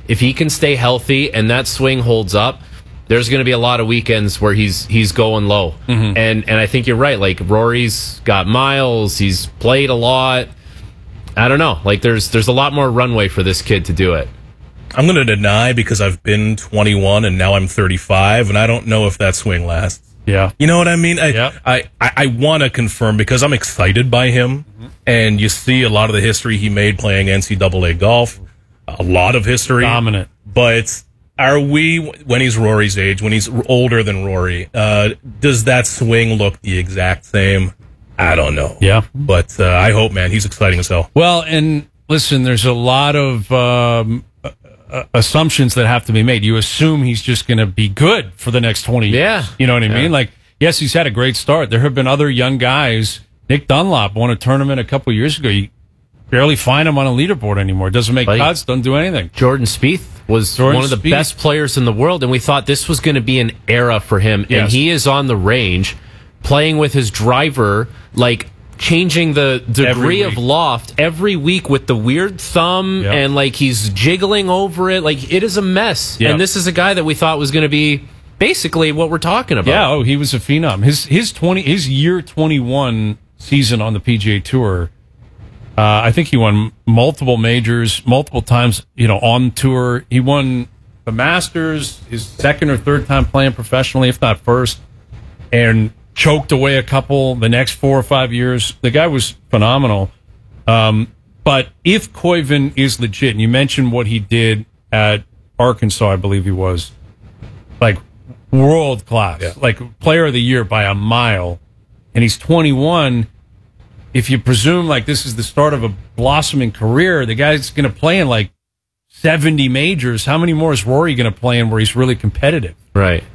if he can stay healthy and that swing holds up, there's going to be a lot of weekends where he's going low. Mm-hmm. And I think you're right. Like, Rory's got miles. He's played a lot. I don't know. Like, there's a lot more runway for this kid to do it. I'm going to deny because I've been 21 and now I'm 35, and I don't know if that swing lasts. Yeah. You know what I mean? I want to confirm because I'm excited by him, and you see a lot of the history he made playing NCAA golf, a lot of history. Dominant. But are we, when he's Rory's age, when he's older than Rory, does that swing look the exact same? I don't know. Yeah. But I hope, man, he's exciting as hell. Well, and listen, there's a lot of assumptions that have to be made. You assume he's just going to be good for the next 20 years. Yeah. You know what I mean? Like, yes, he's had a great start. There have been other young guys. Nick Dunlop won a tournament a couple years ago. You barely find him on a leaderboard anymore. Doesn't make cuts, doesn't do anything. Jordan Spieth was one of the best players in the world, and we thought this was going to be an era for him. Yes. And he is on the range playing with his driver, like, changing the degree of loft every week with the weird thumb, and like he's jiggling over it. Like, it is a mess. And this is a guy that we thought was going to be basically what we're talking about. Yeah, he was a phenom. His year 21 season on the PGA Tour, I think he won multiple majors, multiple times, on tour. He won the Masters, his second or third time playing professionally, if not first, and choked away a couple the next 4 or 5 years. The guy was phenomenal. But if Koivu is legit, and you mentioned what he did at Arkansas, I believe he was, like, world class, like player of the year by a mile, and he's 21, if you presume like this is the start of a blossoming career, the guy's going to play in like 70 majors. How many more is Rory going to play in where he's really competitive? Right.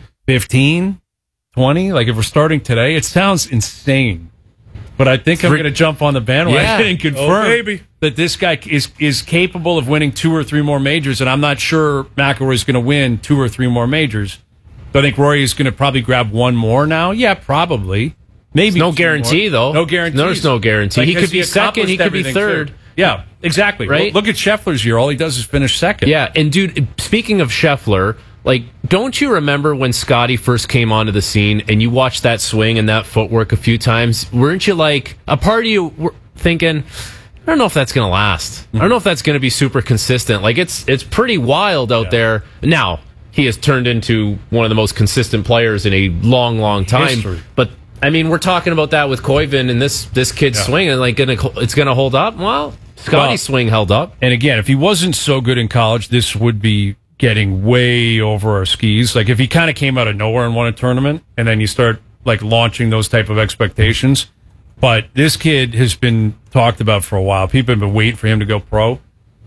15? 20? Like, if we're starting today, it sounds insane. But I think I'm going to jump on the bandwagon and confirm that this guy is capable of winning 2 or 3 more majors, and I'm not sure McIlroy is going to win 2 or 3 more majors. So I think Rory is going to probably grab one more now. Yeah, probably. Maybe. No guarantee, though. No guarantee. There's no guarantee. Like, he could be second, he could be third. Too. Yeah, exactly. Right? Look at Scheffler's year. All he does is finish second. Yeah, and dude, speaking of Scheffler, like, don't you remember when Scotty first came onto the scene and you watched that swing and that footwork a few times? Weren't you like, a part of you were thinking, I don't know if that's going to last. I don't know if that's going to be super consistent. Like, it's pretty wild out there. Now, he has turned into one of the most consistent players in a long, long time. History. But, I mean, we're talking about that with Koivu and this kid's swing, and like, it's going to hold up? Well, Scotty's swing held up. And again, if he wasn't so good in college, this would be getting way over our skis. Like, if he kind of came out of nowhere and won a tournament, and then you start like launching those type of expectations. But this kid has been talked about for a while. People have been waiting for him to go pro.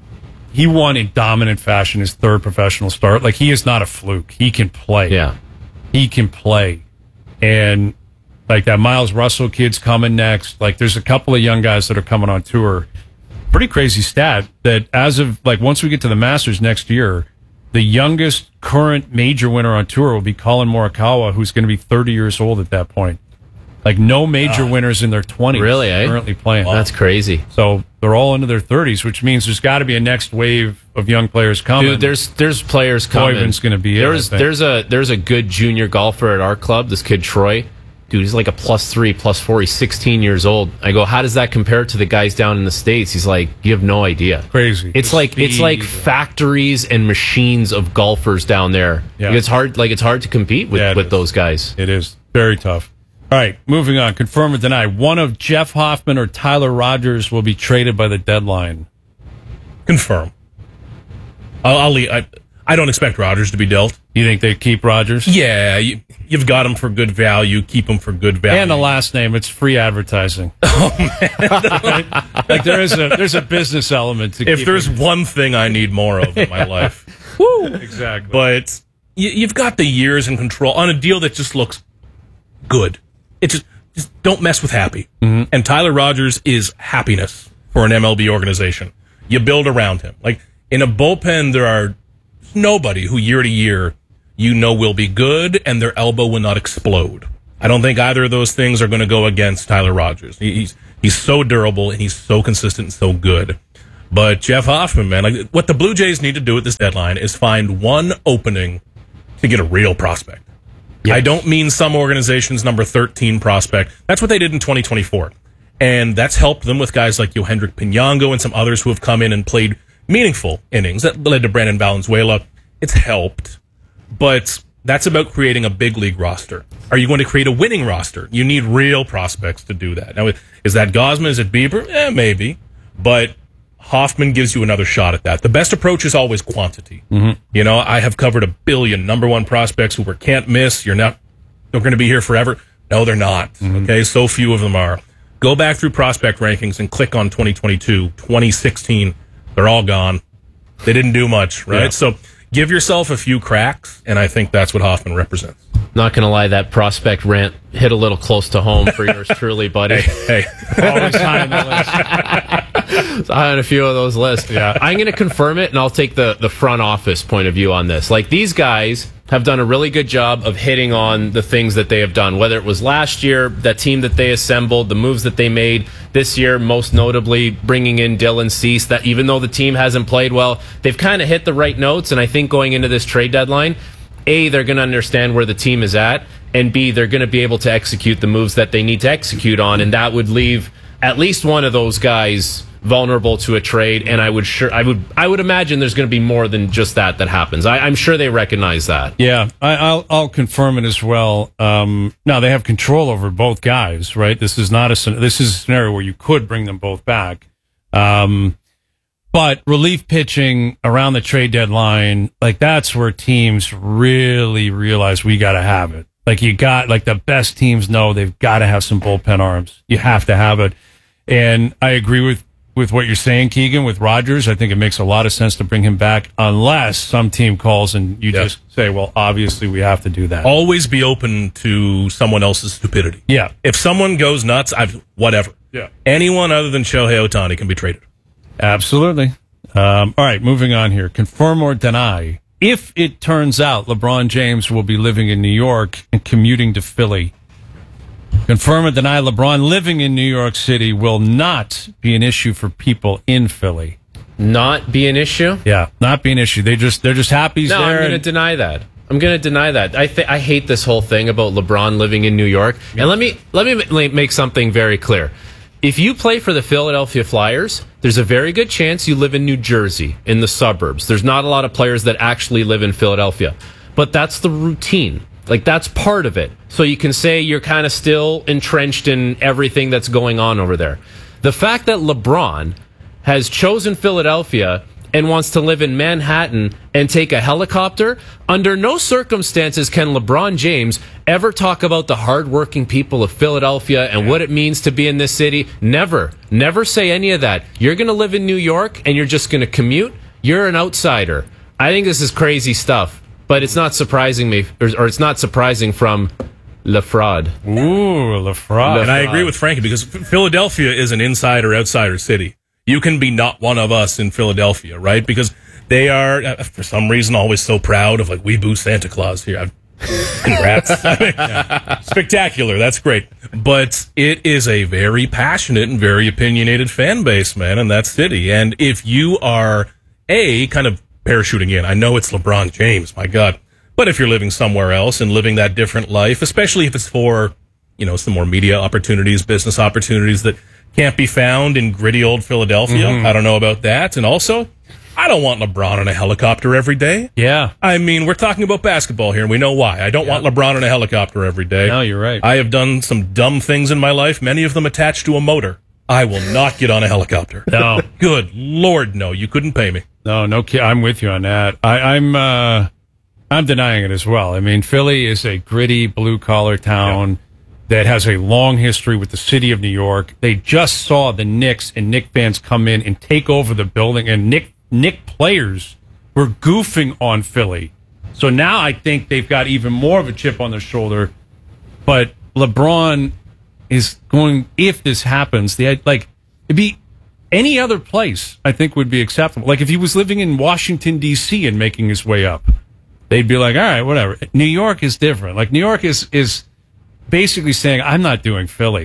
He won in dominant fashion his third professional start. Like, he is not a fluke. He can play. Yeah. He can play. And like, that Miles Russell kid's coming next. Like, there's a couple of young guys that are coming on tour. Pretty crazy stat that as of like, once we get to the Masters next year, the youngest current major winner on tour will be Colin Morikawa, who's going to be 30 years old at that point. Like, no major winners in their 20s really, currently playing. Wow. That's crazy. So they're all into their 30s, which means there's got to be a next wave of young players coming. Dude, there's players coming. Koivun's going to be there's a good junior golfer at our club, this kid Troy. Dude, he's like a +3, +4. He's 16 years old. I go, how does that compare to the guys down in the States? He's like, you have no idea. Crazy. It's like factories and machines of golfers down there. Yeah. Like, it's hard to compete with those guys. It is very tough. All right, moving on. Confirm or deny. One of Jeff Hoffman or Tyler Rogers will be traded by the deadline. Confirm. I don't expect Rogers to be dealt. You think they keep Rogers? Yeah, you've got him for good value. Keep him for good value. And the last name, it's free advertising. Oh, man. Like, there's a business element to if there's one thing I need more of in my life. Woo! Exactly. But you've got the years in control on a deal that just looks good. It just don't mess with happy. Mm-hmm. And Tyler Rogers is happiness for an MLB organization. You build around him. Like, in a bullpen, there are nobody who year to year will be good and their elbow will not explode. I don't think either of those things are going to go against Tyler Rogers. He's so durable and he's so consistent and so good. But Jeff Hoffman, man, like, what the Blue Jays need to do at this deadline is find one opening to get a real prospect. Yeah. I don't mean some organization's number 13 prospect. That's what they did in 2024. And that's helped them with guys like Yohendrick Pinango and some others who have come in and played meaningful innings. That led to Brandon Valenzuela. It's helped. But that's about creating a big league roster. Are you going to create a winning roster? You need real prospects to do that. Now, is that Gausman? Is it Bieber? Maybe. But Hoffman gives you another shot at that. The best approach is always quantity. Mm-hmm. You know, I have covered 1 billion number one prospects who can't miss. They're going to be here forever. No, they're not. Mm-hmm. Okay, so few of them are. Go back through prospect rankings and click on 2022, 2016. They're all gone. They didn't do much, right? Yeah. So give yourself a few cracks, and I think that's what Hoffman represents. Not going to lie, that prospect rant hit a little close to home for yours truly, buddy. Hey. Always high on the list. It's high on a few of those lists. Yeah. I'm going to confirm it, and I'll take the front office point of view on this. Like, these guys have done a really good job of hitting on the things that they have done, whether it was last year, that team that they assembled, the moves that they made this year, most notably bringing in Dylan Cease, that even though the team hasn't played well, they've kind of hit the right notes. And I think going into this trade deadline, A, they're going to understand where the team is at, and B, they're going to be able to execute the moves that they need to execute on, and that would leave at least one of those guys vulnerable to a trade. And I would imagine there's going to be more than just that happens. I'm sure they recognize that. Yeah, I'll confirm it as well. Now they have control over both guys, right? This is a scenario where you could bring them both back. But relief pitching around the trade deadline, like, that's where teams really realize we got to have it. Like, the best teams know they've got to have some bullpen arms. You have to have it. And I agree with what you're saying, Keegan, with Rogers. I think it makes a lot of sense to bring him back unless some team calls and you just say, well, obviously we have to do that. Always be open to someone else's stupidity. Yeah. If someone goes nuts, whatever. Yeah. Anyone other than Shohei Ohtani can be traded. Absolutely. All right, moving on here. Confirm or deny, if it turns out LeBron James will be living in New York and commuting to Philly. Confirm or deny, LeBron living in New York City will not be an issue for people in Philly. Not be an issue? Yeah, not be an issue. they're just happy he's there. No, I'm going to deny that. I hate this whole thing about LeBron living in New York. And let me make something very clear. If you play for the Philadelphia Flyers, there's a very good chance you live in New Jersey, in the suburbs. There's not a lot of players that actually live in Philadelphia. But that's the routine. Like, that's part of it. So you can say you're kind of still entrenched in everything that's going on over there. The fact that LeBron has chosen Philadelphia and wants to live in Manhattan and take a helicopter, under no circumstances can LeBron James ever talk about the hardworking people of Philadelphia and what it means to be in this city. Never say any of that. You're going to live in New York and you're just going to commute. You're an outsider. I think this is crazy stuff, but it's not surprising me, or it's not surprising from LaFraud. Ooh, LaFraud. And I agree with Frankie, because Philadelphia is an insider-outsider city. You can be not one of us in Philadelphia, right? Because they are, for some reason, always so proud of, like, we boo Santa Claus here. Congrats. Spectacular. That's great. But it is a very passionate and very opinionated fan base, man, in that city. And if you are, kind of parachuting in, I know it's LeBron James, my God. But if you're living somewhere else and living that different life, especially if it's for, some more media opportunities, business opportunities that can't be found in gritty old Philadelphia. Mm-hmm. I don't know about that. And also, I don't want LeBron in a helicopter every day. Yeah. I mean, we're talking about basketball here, and we know why. I don't want LeBron in a helicopter every day. No, you're right. I have done some dumb things in my life, many of them attached to a motor. I will not get on a helicopter. No. Good Lord, no. You couldn't pay me. No, I'm with you on that. I'm denying it as well. I mean, Philly is a gritty blue-collar town that has a long history with the city of New York. They just saw the Knicks and Knicks fans come in and take over the building, and Knicks players were goofing on Philly. So now I think they've got even more of a chip on their shoulder. But LeBron is going, if this happens, it'd be any other place I think would be acceptable. Like if he was living in Washington, D.C. and making his way up, they'd be like, all right, whatever. New York is different. Like New York is basically saying, I'm not doing Philly.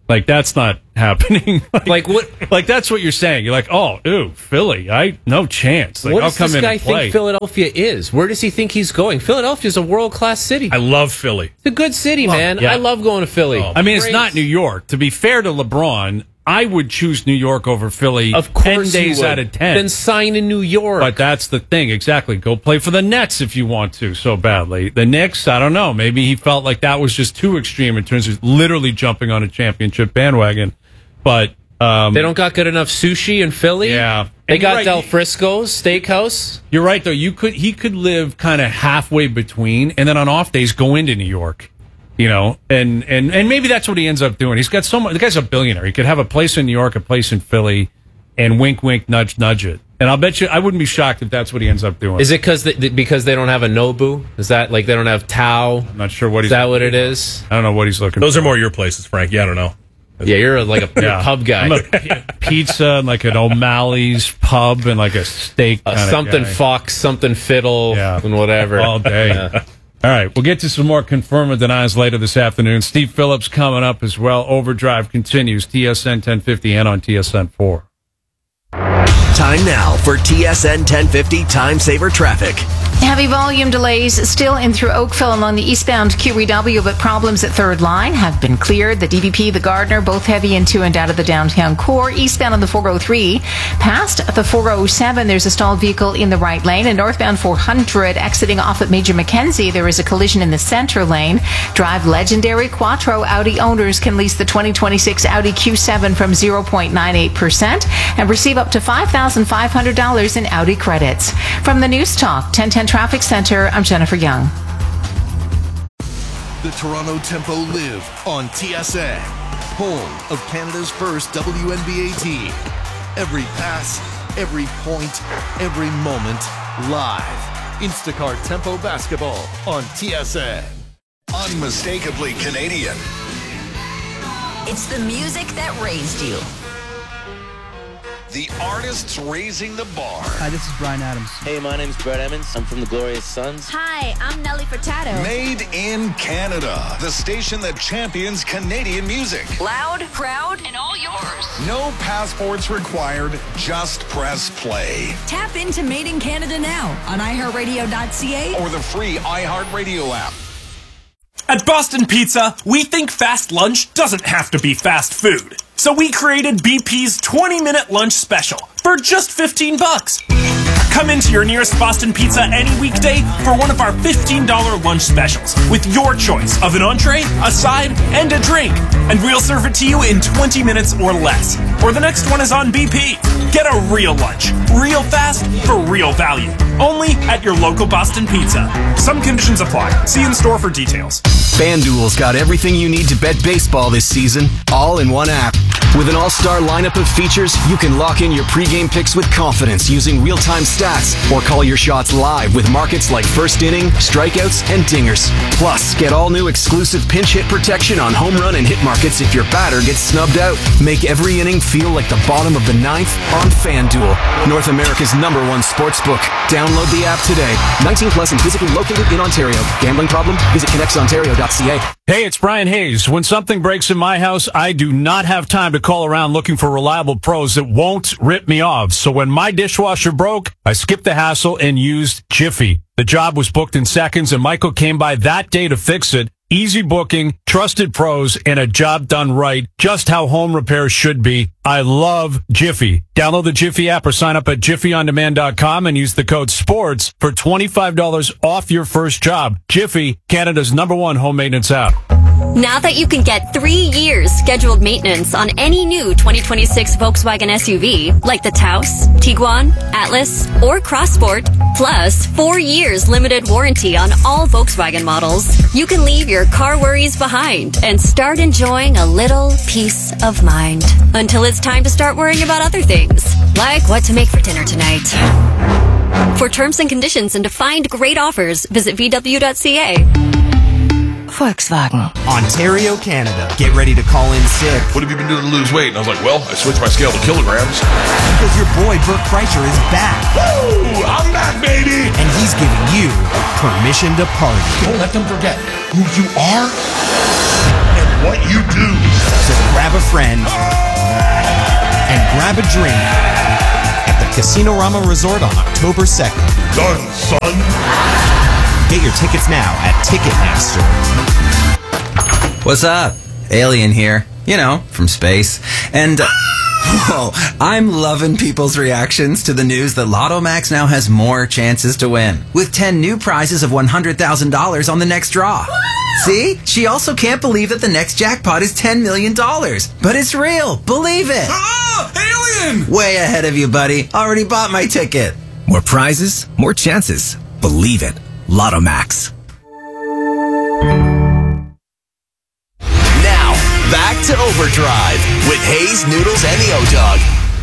Like, that's not happening. Like what? Like, that's what you're saying. You're like, oh, ooh, Philly, no chance. Like, What I'll does come this in guy and play. think Philadelphia is? Where does he think he's going? Philadelphia's a world-class city. I love Philly. It's a good city, man. yeah. I love going to Philly. Oh, I mean, it's Great. not New York. To be fair to LeBron, I would choose New York over Philly Of course 10 you days would. out of 10. Then sign in New York. But that's the thing. Exactly. Go play for the Nets if you want to so badly. The Knicks, I don't know. Maybe he felt like that was just too extreme in terms of literally jumping on a championship bandwagon. But they don't got good enough sushi in Philly. Yeah. They And you're got right. Del Frisco's Steakhouse. You're right, though. He could live kind of halfway between, and then on off days go into New York. You know, and maybe that's what he ends up doing. He's got so much. The guy's a billionaire. He could have a place in New York, a place in Philly, and wink, wink, nudge, nudge it. And I'll bet you, I wouldn't be shocked if that's what he ends up doing. Is it because they don't have a Nobu? Is that like they don't have Tao? I'm not sure what he's. Is that what it is? I don't know what he's looking. Those for. are more your places, Frank. Yeah, I don't know. Yeah, you're like a Yeah. pub guy. I'm a pizza and like an O'Malley's pub and like a steak. kinda Something guy. Fox, something Fiddle, Yeah. and whatever. All day. All right, we'll get to some more confirm or denies later this afternoon. Steve Phillips coming up as well. Overdrive continues. TSN 1050 and on TSN 4. Time now for TSN 1050 Time Saver Traffic. Heavy volume delays still in through Oakville along the eastbound QEW, but problems at Third Line have been cleared. The DVP, the Gardner, both heavy into and out of the downtown core. Eastbound on the 403, past the 407, there's a stalled vehicle in the right lane. And northbound 400, exiting off at Major Mackenzie, there is a collision in the center lane. Drive legendary Quattro Audi owners can lease the 2026 Audi Q7 from 0.98% and receive up to $5,500 in Audi credits. From the News Talk 1010 Traffic Center, I'm Jennifer Young. The Toronto Tempo live on TSN, home of Canada's first WNBA team. Every pass, every point, every moment, live. Instacart Tempo Basketball on TSN. Unmistakably Canadian. It's the music that raised you. The artists raising the bar. Hi, this is Brian Adams. Hey, my name's Brett Emmons. I'm from the Glorious Sons. Hi, I'm Nelly Furtado. Made in Canada. The station that champions Canadian music. Loud, proud, and all yours. No passports required. Just press play. Tap into Made in Canada now on iHeartRadio.ca Or the free iHeartRadio app. At Boston Pizza, we think fast lunch doesn't have to be fast food. So we created BP's 20-minute lunch special for just $15. Come into your nearest Boston Pizza any weekday for one of our $15 lunch specials with your choice of an entree, a side, and a drink. And we'll serve it to you in 20 minutes or less. Or the next one is on BP. Get a real lunch, real fast, for real value. Only at your local Boston Pizza. Some conditions apply. See in store for details. FanDuel's got everything you need to bet baseball this season, all in one app. With an all-star lineup of features, you can lock in your pregame picks with confidence using real-time stats or call your shots live with markets like first inning, strikeouts, and dingers. Plus, get all new exclusive pinch hit protection on home run and hit markets if your batter gets snubbed out. Make every inning feel like the bottom of the ninth on FanDuel, North America's #1 sportsbook. Download the app today. 19 plus and physically located in Ontario. Gambling problem? Visit connectsontario.ca. Hey, it's Brian Hayes. When something breaks in my house, I do not have time to call around looking for reliable pros that won't rip me off. So when my dishwasher broke, I skipped the hassle and used Jiffy. The job was booked in seconds, and Michael came by that day to fix it. Easy booking, trusted pros, and a job done right. Just how home repairs should be. I love Jiffy. Download the Jiffy app or sign up at jiffyondemand.com and use the code SPORTS for $25 off your first job. Jiffy, Canada's #1 home maintenance app. Now that you can get 3 years scheduled maintenance on any new 2026 Volkswagen SUV, like the Taos, Tiguan, Atlas, or Crossport, plus 4 years limited warranty on all Volkswagen models, you can leave your car worries behind and start enjoying a little peace of mind. Until it's time to start worrying about other things, like what to make for dinner tonight. For terms and conditions and to find great offers, visit VW.ca. Volkswagen. Ontario, Canada. Get ready to call in sick. What have you been doing to lose weight? And I was like, well, I switched my scale to kilograms. Because your boy Bert Kreischer is back. Woo! I'm back, baby! And he's giving you permission to party. Don't let them forget who you are and what you do. So grab a friend and grab a drink at the Casino-Rama Resort on October 2nd. Done, son. Get your tickets now at Ticketmaster. What's up? Alien here. You know, from space. And, whoa, I'm loving people's reactions to the news that Lotto Max now has more chances to win, with 10 new prizes of $100,000 on the next draw. See? She also can't believe that the next jackpot is $10 million. But it's real. Believe it. Alien! Way ahead of you, buddy. Already bought my ticket. More prizes, more chances. Believe it. Lotto Max. Now, back to Overdrive with Hayes, Noodles, and the O-Dog.